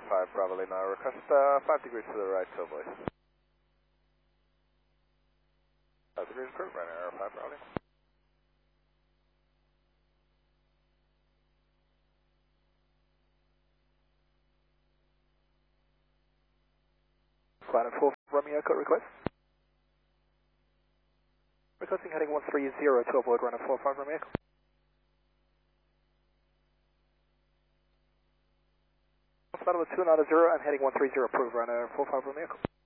5 Bravo Lima, request 5 degrees to the right, so boys. 5 degrees approved, right arrow 5 Bravo Lima. Planet 4 Romeo Echo request. Requesting heading 130 to avoid runner 45 Romeo Echo. Started with 290 and heading 130, approved runner 45 Romeo Echo.